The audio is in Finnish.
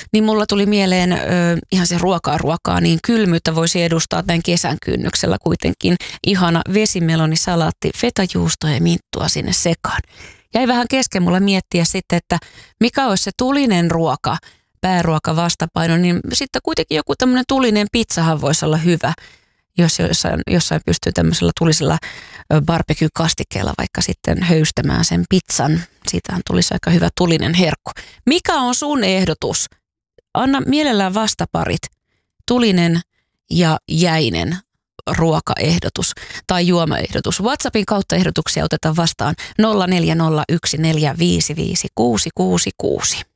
niin mulla tuli mieleen ihan se ruokaa, niin kylmyyttä voisi edustaa tämän kesän kynnyksellä kuitenkin. Ihana vesimelonisalaatti, fetajuustoa ja minttua sinne sekaan. Jäi vähän kesken mulla miettiä sitten, että mikä olisi se tulinen ruoka, pääruoka vastapaino, niin sitten kuitenkin joku tämmöinen tulinen pizzahan voisi olla hyvä, jos jossain pystyy tämmöisellä tulisella barbecue-kastikkeella vaikka sitten höystämään sen pizzan. Siitähän tulisi aika hyvä tulinen herkku. Mikä on sun ehdotus? Anna mielellään vastaparit, tulinen ja jäinen ruokaehdotus tai juomaehdotus. WhatsAppin kautta ehdotuksia otetaan vastaan 0401455666.